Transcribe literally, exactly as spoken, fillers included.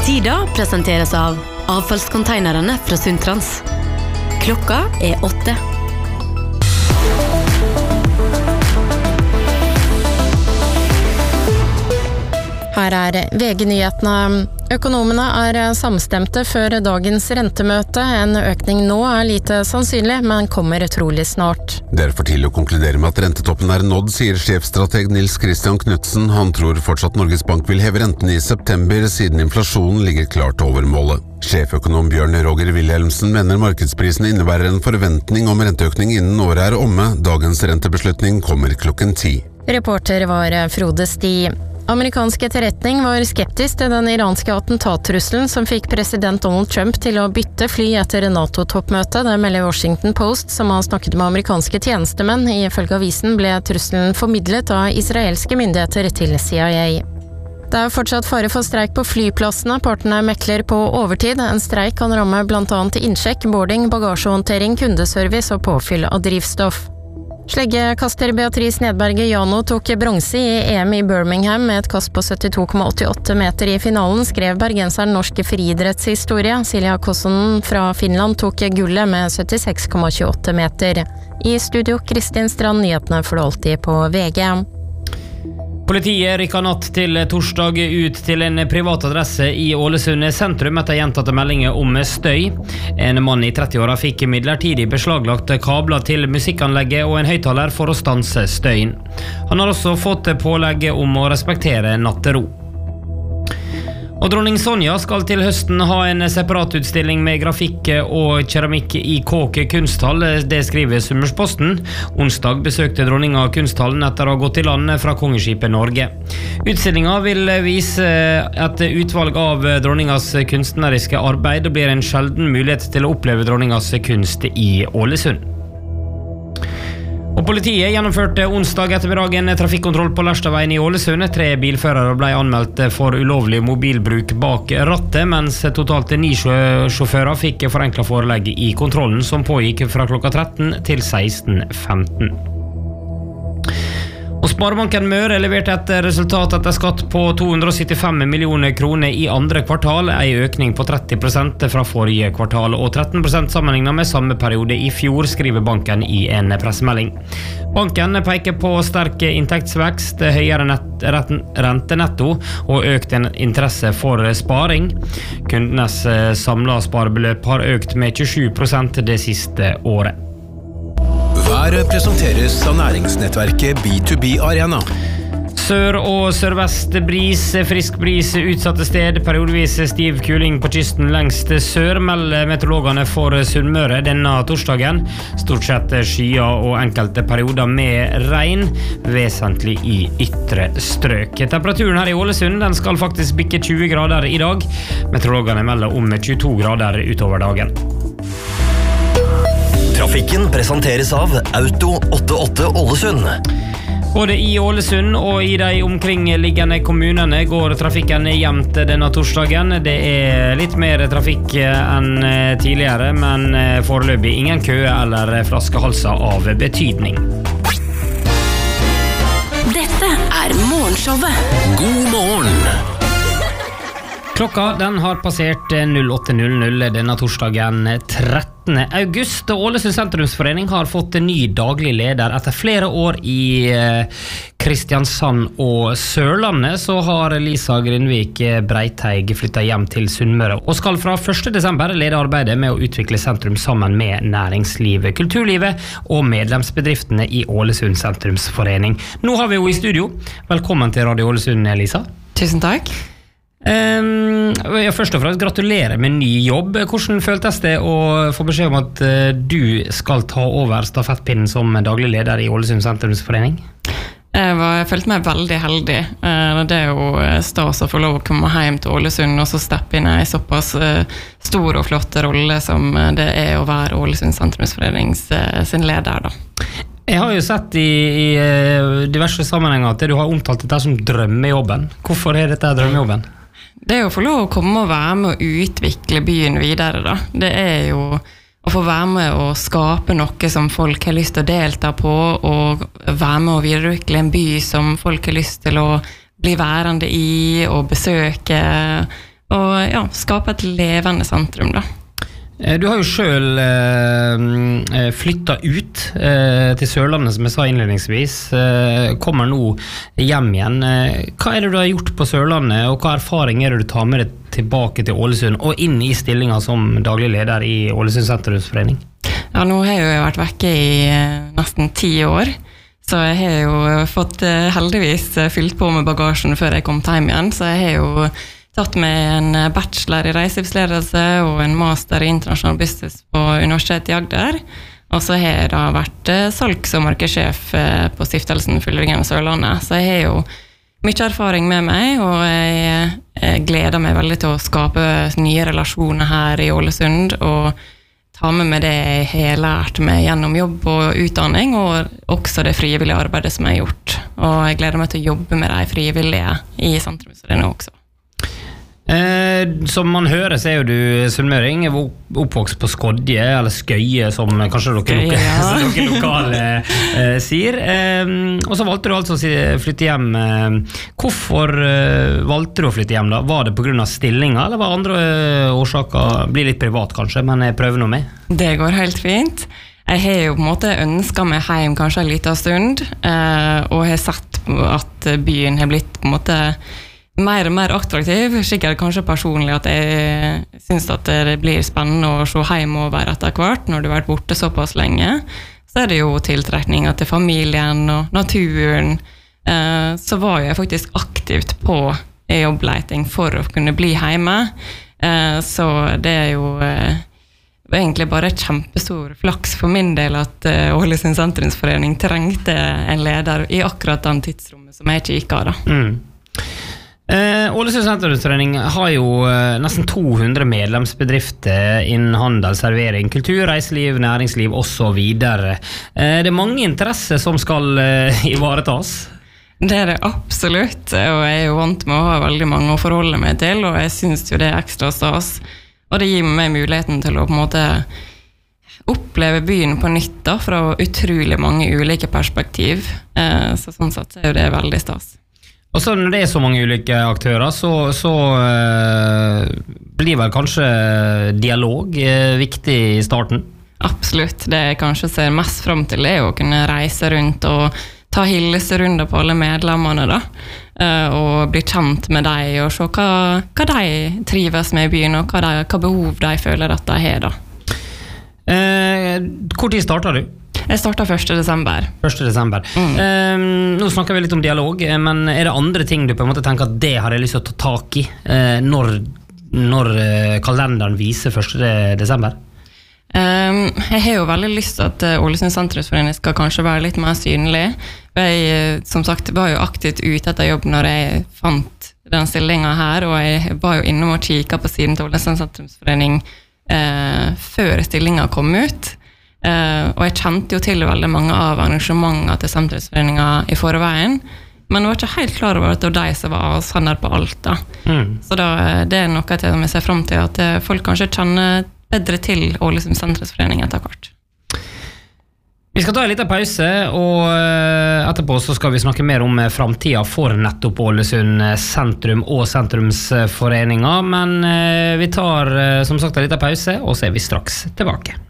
Tida presenteres av avfallskonteinerne fra Sundtrans. Klokka er åtte. Her er V G-nyhetene. Økonomene er samstemte før dagens rentemøte. En økning nå er lite sannsynlig, men kommer trolig snart. Det er for tidlig å konkludere med at rentetoppen er nådd, sier sjefstrateg Nils Christian Knudsen. Han tror fortsatt Norges Bank vil heve renten i september, siden inflasjonen ligger klart over målet. Sjeføkonom Bjørn Roger Wilhelmsen mener markedsprisene innebærer en forventning om renteøkning innen året er omme. Dagens rentebeslutning kommer klokken ti. Reporter var Frode Sti. Amerikansk etterretning var skeptisk til den iranske attentattrusselen som fikk president Donald Trump til å bytte fly etter NATO-toppmøtet. Det melder Washington Post, som har snakket med amerikanske tjenestemenn. Ifølge avisen ble trusselen formidlet av israelske myndigheter til C I A. Det er fortsatt fare for streik på flyplassene. Partene mekler på overtid. En streik kan ramme blant annet innsjekk, boarding, bagasjehåndtering, kundeservice og påfyll av drivstoff. Sleggekaster Beatrice Nedberge Jano tok bronse i E M i Birmingham med et kast på syttito komma åttiåtte meter i finalen, skrev bergenseren norsk friidrettshistorie. Silja Kossonen fra Finland tok gullet med syttiseks komma tjueåtte meter. I studio Kristin Strand, nyhetene får du alltid på V G. Politiet rykket natt til torsdag ut til en privat adresse i Ålesund sentrum etter gjentatte meldinger om støy. En mann i trettiåra fikk midlertidig beslaglagt kabler til musikkanlegget og en høyttaler for å stanse støyen. Han har også fått pålegg om å respektere nattero. Og dronning Sonja skal til høsten ha en separatutstilling med grafikk og keramikk i Kåk kunsthall, det skriver Summersposten. Onsdag besøkte dronninga kunsthallen etter å ha gått i land fra kongeskipet Norge. Utstillingen vil vise et utvalg av dronningas kunstneriske arbeid og blir en sjelden mulighet til å oppleve dronningas kunst i Ålesund. Og politiet gjennomførte onsdag ettermiddag en trafikkontroll på Lerstadveien i Ålesund. Tre bilførere ble anmeldt for ulovlig mobilbruk bak rattet, mens totalt ni sjåfører fikk forenklet forelegg i kontrollen, som pågikk fra klokka tretten til seksten femten. Og Sparebanken Møre leverte et resultat etter skatt på to hundre syttifem millioner kroner i andre kvartal, en økning på tretti prosent fra forrige kvartal og tretten prosent sammenlignet med samme periode i fjor, skriver banken i en pressemelding. Banken peker på sterk inntektsvekst, høyere nett, rentenetto og økt interesse for sparing. Kundenes samlede sparebeløp har økt med tjuesju prosent det siste året. Været presenteres av næringsnettverket B to B Arena. Sør- og sørvest bris, frisk bris utsatte sted, periodevis stiv kuling på kysten lengst sør, melder meteorologene for Sunnmøre denne torsdagen. Stort sett skyer og enkelte perioder med regn, vesentlig i ytre strøk. Temperaturen her i Ålesund den skal faktisk bikke tjue grader i dag. Meteorologene melder om tjueto grader utover dagen. Trafikken presenteres av Auto åttiåtte Ålesund. Både i Ålesund og i de omkringliggende kommunene går trafikken jevnt denne torsdagen. Det er litt mer trafikk enn tidligere, men foreløpig ingen kø eller flaskehalser av betydning. Dette er morgenshowet. God morgen! Klokka den har passert null åtte null null denne torsdagen trettende august. Ålesund sentrumsforening har fått en ny daglig leder. Etter flere år i Kristiansand og Sørlandet så har Lisa Grindvik Breiteig flyttet hjem til Sunnmøre og skal fra første desember lede arbeidet med å utvikle sentrum sammen med næringslivet, kulturlivet og medlemsbedriftene i Ålesund sentrumsforening. Nå har vi jo i studio. Velkommen til Radio Ålesund, Lisa. Tusen takk. Um, jeg først og fremst gratulerer med ny jobb. Hvordan føltes det å få beskjed om at uh, du skal ta over stafettpinnen som daglig leder i Ålesund sentrumsforening? Jeg, var, jeg følte meg veldig heldig. Det er jo stas å få lov å komme hjem til Ålesund og så steppe inn i såpass stor og flott rolle som det er å være Ålesund sentrumsforenings sin leder da. Jeg har jo sett i, i diverse sammenhenger at du har omtalt dette som drømmejobben. Hvorfor er dette drømmejobben? Det er jo å få lov å komme og være med å utvikle byen videre da. Det er jo å få være med og skape noe som folk har lyst til å delta på, og være med å videreutvikle en by som folk har lyst til å bli værende i og besøke. og ja, skape et levende sentrum da. Du har jo selv eh, flyttet ut eh, til Sørlandet, som jeg sa innledningsvis, eh, kommer nå hjem igjen. Hva er det du har gjort på Sørlandet, og hva erfaring er det du tar med deg tilbake til Ålesund, og inn i stillingen som daglig leder i Ålesund sentrumsforening? Ja, nå har jeg jo vært vekke i nesten ti år, så jeg har jo fått heldigvis fylt på med bagasjen før jeg kom hjem igjen, så jeg har jo tatt med en bachelor i reiselivsledelse og en master i internasjonal business på Universitetet i Agder. Og så har jeg da vært salgs- og markedssjef på Stiftelsen Fylleringen Sørlandet. Så jeg har jo mye erfaring med meg, og jeg, jeg gleder meg veldig til å skape nye relasjoner her i Ålesund, og ta med meg det jeg har lært meg gjennom jobb og utdanning, og også det frivillige arbeidet som jeg har gjort. Og jeg gleder meg til å jobbe med de frivillige i sentrumsforeningen også. Eh, som man hører så er jo du sunnmøring, oppvokst på Skodje eller Skøye som kanskje dere, Skøye, dere, ja. dere lokale eh, sier eh, og så valgte du altså å flytte hjem. eh, hvorfor eh, valgte du å flytte hjem da? Var det på grunn av stillinga eller var det andre eh, årsaker? Blir litt privat kanskje, men jeg prøver noe med. Det går helt fint. Jeg har jo på en måte ønsket meg hjem kanskje en liten stund, eh, og har sett at byen har blitt på en måte mer og mer attraktiv, sikkert kanskje personlig at jeg synes at det blir spennende å se hjemover etter hvert når du har vært borte såpass lenge. Så er det jo tiltrekninger til familien og naturen. Eh, så var jeg faktisk aktivt på jobbleiting for å kunne bli hjemme. Eh, så det er jo eh, egentlig bare kjempestor flaks for min del at eh, Ålesund sentrumsforening trengte en leder i akkurat den tidsrommet som jeg kikket da. Mm. Eh, Ålesund sentrumsforening har jo eh, nesten to hundre medlemsbedrifter innen handel, servering, kultur, reiseliv, næringsliv og så videre. Eh, det er mange interesser som skal eh, ivaretas. Det er det absolutt, og jeg er jo vant med å ha veldig mange å forholde meg til, og jeg synes jo det er ekstra stas. Og det gir meg muligheten til å på en måte oppleve byen på nytt da, fra utrolig mange ulike perspektiv. Eh, så sånn sett er jo det veldig stas. Og så når det er så mange ulike aktører, så, så eh, blir vel kanskje dialog eh, viktig i starten? Absolutt. Det jeg kanskje ser mest frem til er å kunne reise rundt og ta hilserunder på alle medlemmene da, eh, og bli kjent med dem og se hva, hva de trives med i byen, og hva, de, hva behov de føler at de har da. Eh, hvor tid starter du? Jeg startet første desember. første desember. Mm. Eh, nå snakker vi litt om dialog, men er det andre ting du på en måte tenker at det har jeg lyst til å ta tak i eh, når, når kalenderen viser første desember? Um, jeg har jo veldig lyst til at Ålesund sentrumsforening skal kanskje være litt mer synlig. Jeg, som sagt, var jo aktivt ute etter jobb når jeg fant den stillingen her, og jeg var jo innom og kikket på siden til Ålesund sentrumsforening eh, før stillingen kom ut. Uh, og jeg kjente jo til veldig mange av arrangementene til sentrumsforeningen i forveien, men jeg var ikke helt klar over at det var de som var avsender på alt da. Mm. Så da, det er noe til som jeg ser frem til, at folk kanskje kjenner bedre til Ålesund sentrumsforening etter hvert. Vi skal ta en liten pause, og etterpå så skal vi snakke mer om fremtiden for nettopp Ålesund sentrum og sentrumsforeninger, men vi tar som sagt en liten pause, og så er vi straks tilbake.